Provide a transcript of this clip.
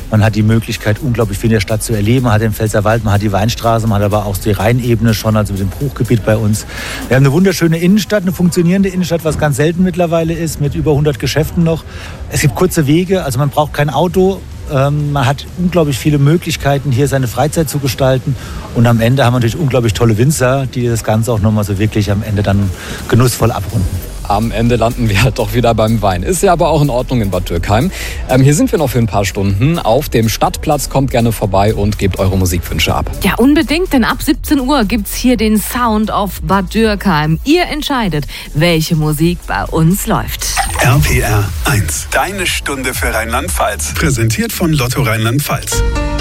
Man hat die Möglichkeit, unglaublich viel in der Stadt zu erleben. Man hat den Pfälzerwald, man hat die Weinstraße, man hat aber auch die Rheinebene schon, also mit dem Bruchgebiet bei uns. Wir haben eine wunderschöne Innenstadt, eine funktionierende Innenstadt, was ganz selten mittlerweile ist, mit über 100 Geschäften noch. Es gibt kurze Wege, also man braucht kein Auto. Man hat unglaublich viele Möglichkeiten, hier seine Freizeit zu gestalten. Und am Ende haben wir natürlich unglaublich tolle Winzer, die das Ganze auch nochmal so wirklich am Ende dann genussvoll abrunden. Am Ende landen wir doch wieder beim Wein. Ist ja aber auch in Ordnung in Bad Dürkheim. Hier sind wir noch für ein paar Stunden auf dem Stadtplatz. Kommt gerne vorbei und gebt eure Musikwünsche ab. Ja, unbedingt, denn ab 17 Uhr gibt's hier den Sound of Bad Dürkheim. Ihr entscheidet, welche Musik bei uns läuft. RPR 1. Deine Stunde für Rheinland-Pfalz. Präsentiert von Lotto Rheinland-Pfalz.